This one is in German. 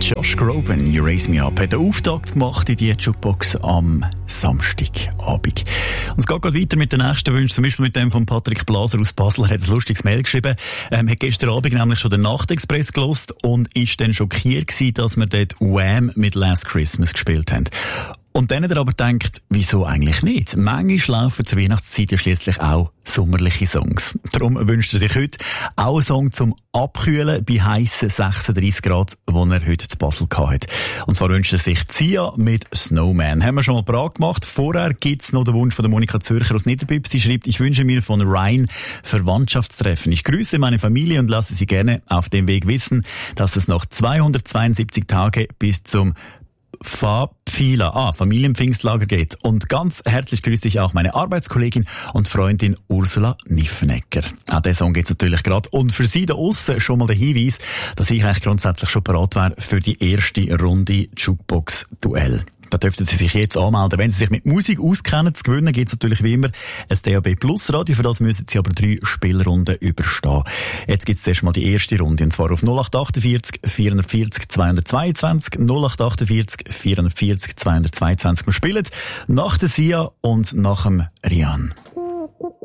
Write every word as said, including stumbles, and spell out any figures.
Josh Groban, You Raise Me Up, hat den Auftakt gemacht in die Jukebox am Samstagabend. Und es geht gerade weiter mit den nächsten Wünschen, zum Beispiel mit dem von Patrick Blaser aus Basel. Er hat ein lustiges Mail geschrieben. Ähm, hat gestern Abend nämlich schon den Nachtexpress gehört und ist dann schockiert gewesen, dass wir dort Wham mit Last Christmas gespielt haben. Und dann hat er aber gedacht, wieso eigentlich nicht? Manchmal laufen zur Weihnachtszeit ja schliesslich auch sommerliche Songs. Darum wünscht er sich heute auch einen Song zum Abkühlen bei heissen sechsunddreissig Grad, die er heute zu Basel hatte. Und zwar wünscht er sich Sia mit Snowman. Haben wir schon mal parat gemacht. Vorher gibt's noch den Wunsch von der Monika Zürcher aus Niederbüb. Sie schreibt, ich wünsche mir von Ryan Verwandtschaftstreffen. Ich grüße meine Familie und lasse sie gerne auf dem Weg wissen, dass es noch zweihundertzweiundsiebzig Tage bis zum Fabfila, ah, Familienpfingstlager geht. Und ganz herzlich grüße ich auch meine Arbeitskollegin und Freundin Ursula Niffenegger. Auch diesen Song geht's natürlich gerade. Und für Sie da aussen schon mal der Hinweis, dass ich eigentlich grundsätzlich schon bereit wäre für die erste Runde Jukebox-Duell. Da dürften Sie sich jetzt anmelden. Wenn Sie sich mit Musik auskennen, zu gewinnen gibt es natürlich wie immer ein D A B Plus Radio. Für das müssen Sie aber drei Spielrunden überstehen. Jetzt gibt es zuerst mal die erste Runde. Und zwar auf null acht achtundvierzig vierundvierzig zweihundertzweiundzwanzig. null acht achtundvierzig vierundvierzig zweihundertzweiundzwanzig. Wir spielen nach der Sia und nach dem Rian.